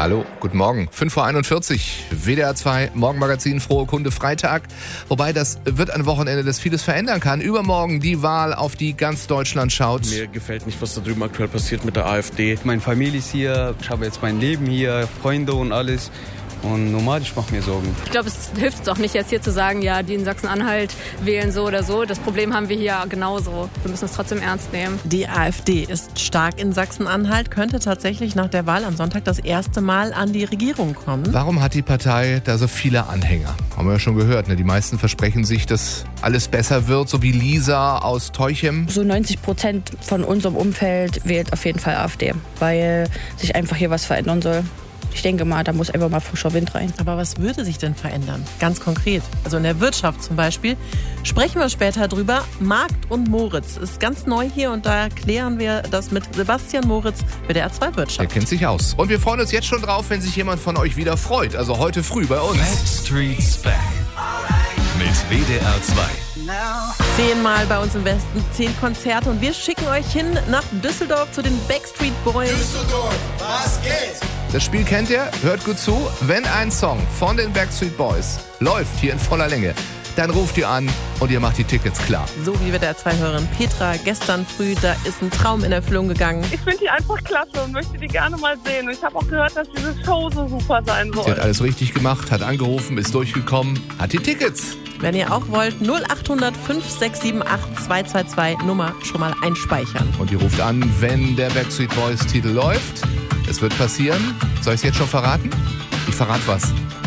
Hallo, guten Morgen. 5:41 Uhr, WDR 2, Morgenmagazin, frohe Kunde, Freitag. Wobei, das wird ein Wochenende, das vieles verändern kann. Übermorgen die Wahl, auf die ganz Deutschland schaut. Mir gefällt nicht, was da drüben aktuell passiert mit der AfD. Meine Familie ist hier, ich habe jetzt mein Leben hier, Freunde und alles. Und normal, ich mache mir Sorgen. Ich glaube, es hilft uns auch nicht, jetzt hier zu sagen, ja, die in Sachsen-Anhalt wählen so oder so. Das Problem haben wir hier genauso. Wir müssen es trotzdem ernst nehmen. Die AfD ist stark in Sachsen-Anhalt, könnte tatsächlich nach der Wahl am Sonntag das erste Mal an die Regierung kommen. Warum hat die Partei da so viele Anhänger? Haben wir ja schon gehört, ne? Die meisten versprechen sich, dass alles besser wird, so wie Lisa aus Teuchem. So 90% von unserem Umfeld wählt auf jeden Fall AfD, weil sich einfach hier was verändern soll. Ich denke mal, da muss einfach mal frischer Wind rein. Aber was würde sich denn verändern? Ganz konkret. Also in der Wirtschaft zum Beispiel. Sprechen wir später drüber. Markt und Moritz ist ganz neu hier und da klären wir das mit Sebastian Moritz, WDR 2 Wirtschaft. Der kennt sich aus. Und wir freuen uns jetzt schon drauf, wenn sich jemand von euch wieder freut. Also heute früh bei uns. Backstreet's Back mit WDR 2. 10-mal bei uns im Westen, 10 Konzerte und wir schicken euch hin nach Düsseldorf zu den Backstreet Boys. Düsseldorf, was geht? Das Spiel kennt ihr, hört gut zu. Wenn ein Song von den Backstreet Boys läuft hier in voller Länge, dann ruft ihr an und ihr macht die Tickets klar. So wie WDR 2-Hörerin Petra gestern früh, da ist ein Traum in Erfüllung gegangen. Ich finde die einfach klasse und möchte die gerne mal sehen. Und ich habe auch gehört, dass diese Show so super sein soll. Sie hat alles richtig gemacht, hat angerufen, ist durchgekommen, hat die Tickets. Wenn ihr auch wollt, 0800 5678 222 Nummer schon mal einspeichern. Und ihr ruft an, wenn der Backstreet Boys Titel läuft. Es wird passieren. Soll ich es jetzt schon verraten? Ich verrate was.